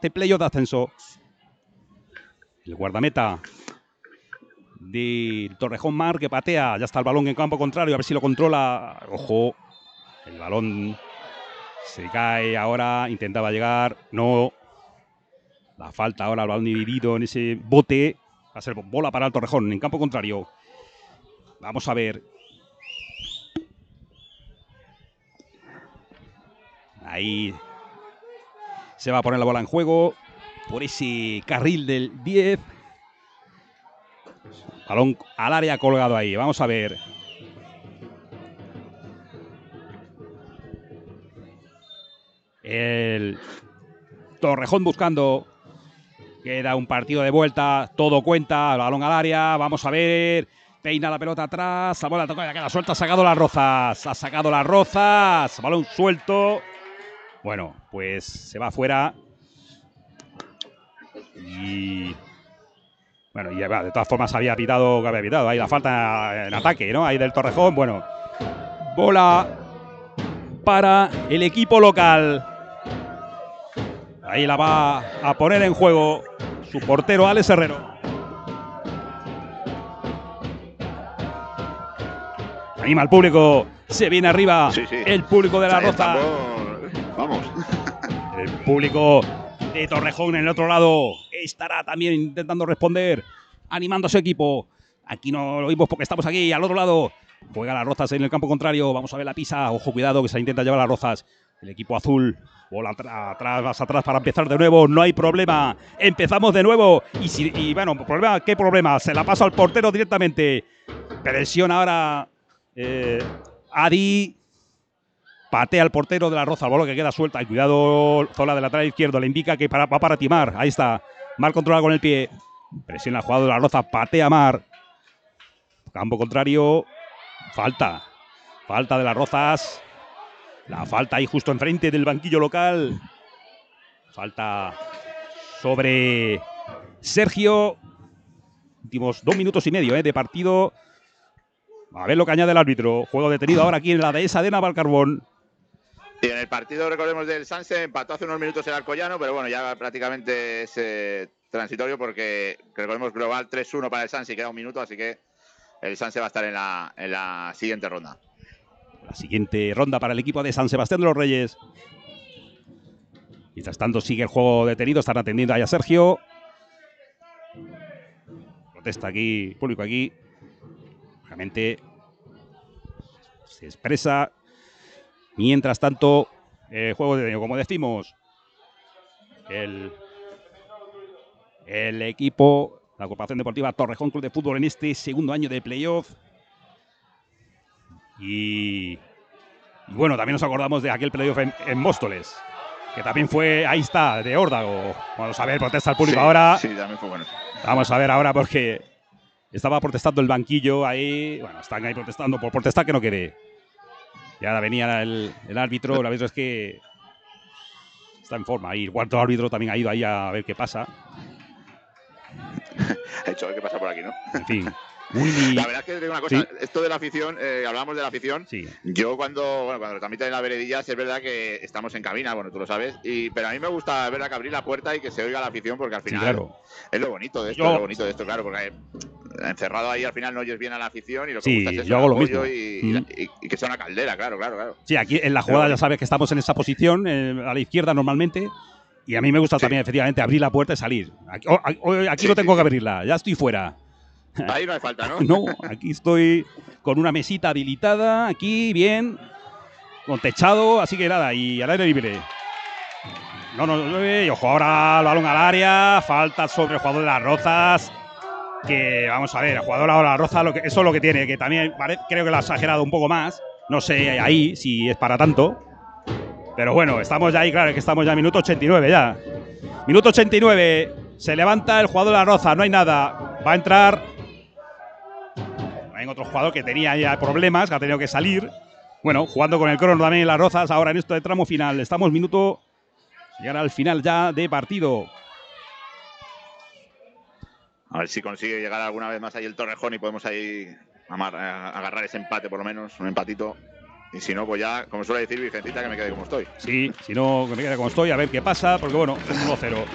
este playoff de ascenso. El guardameta del Torrejón Mar que patea. Ya está el balón en campo contrario. A ver si lo controla. Ojo. El balón se cae ahora. Intentaba llegar. No. La falta ahora. El balón dividido en ese bote. Va a ser bola para el Torrejón en campo contrario. Vamos a ver. Ahí se va a poner la bola en juego por ese carril del 10. Balón al área colgado ahí. Vamos a ver. El Torrejón buscando. Queda un partido de vuelta. Todo cuenta. El balón al área. Vamos a ver. Peina la pelota atrás. La bola toca. Queda suelta. Ha sacado las Rozas. Ha sacado las Rozas. Balón suelto. Bueno, pues se va afuera. Y bueno, y de todas formas había pitado ahí la falta en ataque, ¿no? Ahí del Torrejón. Bueno, bola para el equipo local. Ahí la va a poner en juego su portero Alex Herrero. Anima al público. Se viene arriba el público de la Roza. Vamos. El público de Torrejón en el otro lado estará también intentando responder, animando a su equipo. Aquí no lo oímos porque estamos aquí al otro lado. Juega las Rozas en el campo contrario. Vamos a ver la pisa. Ojo, cuidado que se intenta llevar las Rozas. El equipo azul. Bola atrás, más atrás para empezar de nuevo. No hay problema. Empezamos de nuevo. Y bueno, ¿problema? ¿Qué problema? Se la pasa al portero directamente. Presiona ahora Adi. Patea al portero de la Roza, el balón que queda suelta. Y cuidado, zona del lateral izquierdo. Le indica que va para Timar. Ahí está. Mar controla con el pie. Presiona el jugador de la Roza. Patea Mar. Campo contrario. Falta. Falta de las Rozas. La falta ahí justo enfrente del banquillo local. Falta sobre Sergio. Últimos 2 minutos y medio de partido. A ver lo que añade el árbitro. Juego detenido ahora aquí en la dehesa de Navalcarbón. Y en el partido, recordemos, del Sanse, empató hace unos minutos el Alcoyano, pero bueno, ya prácticamente es transitorio porque, recordemos, global 3-1 para el Sanse y queda un minuto, así que el Sanse va a estar en la siguiente ronda. La siguiente ronda para el equipo de San Sebastián de los Reyes. Mientras tanto sigue el juego detenido, están atendiendo ahí a Sergio. Protesta aquí, público aquí. Realmente se expresa. Mientras tanto, el juego detenido, como decimos, el equipo, la Agrupación Deportiva Torrejón Club de Fútbol en este segundo año de playoff. Y bueno, también nos acordamos de aquel playoff en Móstoles, que también fue, ahí está, de Órdago. Vamos a ver, protesta el público ahora. Sí, también fue bueno. Vamos a ver ahora porque estaba protestando el banquillo ahí. Bueno, están ahí protestando por protestar que no quiere. Y ahora venía el árbitro. El árbitro es que está en forma. Y el cuarto árbitro también ha ido ahí a ver qué pasa. Ha hecho a ver qué pasa por aquí, ¿no? En fin. La verdad es que te digo una cosa, esto de la afición, hablamos de la afición. Sí. Yo cuando lo transmiten en la veredilla, es verdad que estamos en cabina, bueno, tú lo sabes, pero a mí me gusta, verdad, que abrir la puerta y que se oiga la afición, porque al final claro, es lo bonito de esto, claro, porque encerrado ahí al final no oyes bien a la afición y lo que gusta es eso, yo hago lo mismo. Y que sea una caldera, claro. Sí, aquí en la jugada ya sabes que estamos en esa posición, a la izquierda normalmente. Y a mí me gusta también, efectivamente, abrir la puerta y salir. Aquí no tengo que abrirla, ya estoy fuera. Ahí no hay falta, ¿no? No, aquí estoy con una mesita habilitada, aquí bien, con techado, así que nada, y al aire libre. Y ojo, ahora el balón al área, falta sobre el jugador de las Rozas, que vamos a ver, el jugador ahora de las Rozas, eso es lo que tiene, que también creo que lo ha exagerado un poco más, no sé ahí si es para tanto, pero bueno, estamos ya ahí, claro, que estamos ya en minuto 89 ya. Minuto 89, se levanta el jugador de las Rozas, no hay nada, va a entrar. Hay otro jugador que tenía ya problemas, que ha tenido que salir. Bueno, jugando con el crono también en las Rozas, ahora en esto de tramo final. Estamos minuto, llegar al final ya de partido. A ver si consigue llegar alguna vez más ahí el Torrejón y podemos ahí agarrar ese empate por lo menos, un empatito. Y si no, pues ya, como suele decir Virgencita, que me quede como estoy. Sí, si no, que me quede como estoy, a ver qué pasa, porque bueno, es 1-0.